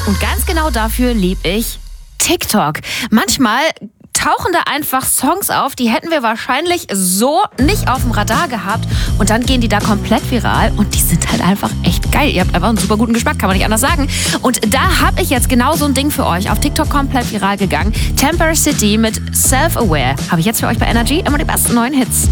Und ganz genau dafür liebe ich TikTok. Manchmal tauchen da einfach Songs auf, die hätten wir wahrscheinlich so nicht auf dem Radar gehabt. Und dann gehen die da komplett viral und die sind halt einfach echt geil. Ihr habt einfach einen super guten Geschmack, kann man nicht anders sagen. Und da habe ich jetzt genau so ein Ding für euch. Auf TikTok komplett viral gegangen. Temper City mit Self-Aware. Habe ich jetzt für euch bei Energy immer die besten neuen Hits.